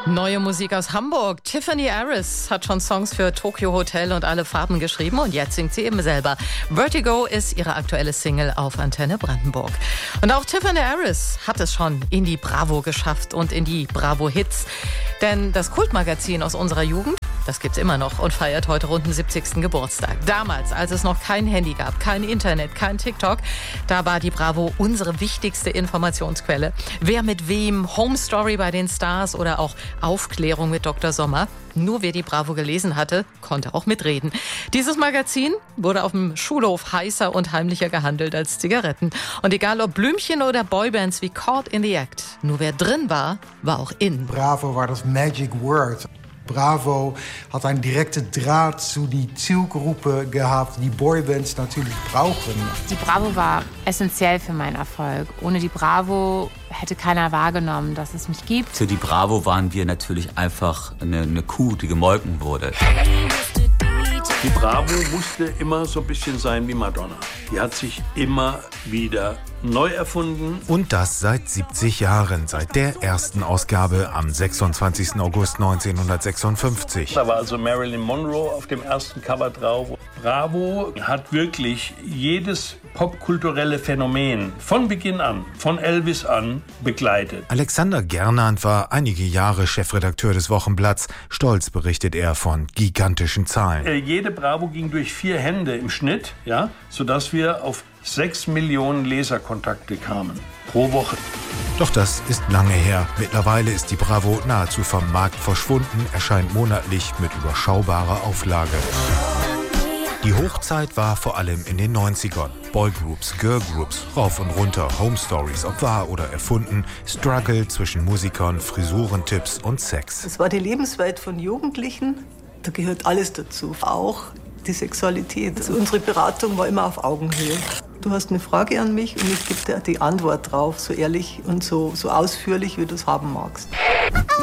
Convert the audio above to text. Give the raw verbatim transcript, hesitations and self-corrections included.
Neue Musik aus Hamburg. Tiffany Harris hat schon Songs für Tokyo Hotel und Alle Farben geschrieben und jetzt singt sie eben selber. Vertigo ist ihre aktuelle Single auf Antenne Brandenburg. Und auch Tiffany Harris hat es schon in die Bravo geschafft und in die Bravo Hits. Denn das Kultmagazin aus unserer Jugend, das gibt's immer noch und feiert heute runden siebzigsten Geburtstag. Damals, als es noch kein Handy gab, kein Internet, kein TikTok, da war die Bravo unsere wichtigste Informationsquelle. Wer mit wem, Home Story bei den Stars oder auch Aufklärung mit Doktor Sommer. Nur wer die Bravo gelesen hatte, konnte auch mitreden. Dieses Magazin wurde auf dem Schulhof heißer und heimlicher gehandelt als Zigaretten. Und egal ob Blümchen oder Boybands wie Caught in the Act, nur wer drin war, war auch in. Bravo war das Magic Word. Bravo hat einen direkten Draht zu die Zielgruppe gehabt, die Boybands natürlich brauchen. Die Bravo war essentiell für meinen Erfolg. Ohne die Bravo hätte keiner wahrgenommen, dass es mich gibt. Für die Bravo waren wir natürlich einfach eine, eine Kuh, die gemolken wurde. Die Bravo musste immer so ein bisschen sein wie Madonna. Die hat sich immer wieder neu erfunden. Und das seit siebzig Jahren, seit der ersten Ausgabe am sechsundzwanzigsten August neunzehnhundertsechsundfünfzig. Da war also Marilyn Monroe auf dem ersten Cover drauf. Bravo hat wirklich jedes popkulturelle Phänomen von Beginn an, von Elvis an, begleitet. Alexander Gernand war einige Jahre Chefredakteur des Wochenblatts. Stolz berichtet er von gigantischen Zahlen. Äh, jede Bravo ging durch vier Hände im Schnitt, ja, sodass wir auf sechs Millionen Leserkontakte kamen pro Woche. Doch das ist lange her. Mittlerweile ist die Bravo nahezu vom Markt verschwunden, erscheint monatlich mit überschaubarer Auflage. Die Hochzeit war vor allem in den neunzigern. Boygroups, Girlgroups, rauf und runter, Home Stories, ob wahr oder erfunden, Struggle zwischen Musikern, Frisurentipps und Sex. Es war die Lebenswelt von Jugendlichen, da gehört alles dazu, auch die Sexualität. Also unsere Beratung war immer auf Augenhöhe. Du hast eine Frage an mich und ich gebe dir die Antwort drauf, so ehrlich und so, so ausführlich, wie du es haben magst.